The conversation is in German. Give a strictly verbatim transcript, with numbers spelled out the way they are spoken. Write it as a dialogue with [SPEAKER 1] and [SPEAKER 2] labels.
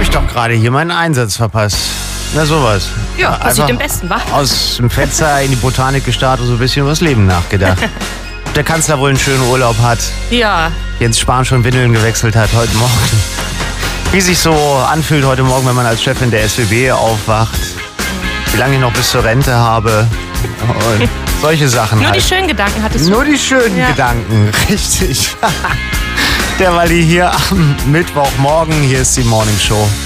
[SPEAKER 1] ich doch gerade hier meinen Einsatz verpasst. Na sowas.
[SPEAKER 2] Ja, passiert
[SPEAKER 1] Einfach
[SPEAKER 2] dem Besten, wa?
[SPEAKER 1] aus dem Fenster in die Botanik gestartet und so ein bisschen übers Leben nachgedacht. Ob der Kanzler wohl einen schönen Urlaub hat.
[SPEAKER 2] Ja.
[SPEAKER 1] Jens Spahn schon Windeln gewechselt hat heute Morgen. Wie sich so anfühlt heute Morgen, wenn man als Chefin der S W B aufwacht. Wie lange ich noch bis zur Rente habe. Und solche Sachen
[SPEAKER 2] Nur
[SPEAKER 1] halt.
[SPEAKER 2] die schönen Gedanken hattest du.
[SPEAKER 1] Nur die schönen
[SPEAKER 2] Ja.
[SPEAKER 1] Gedanken, richtig. Der Walli hier am Mittwochmorgen. Hier ist die Morning Show.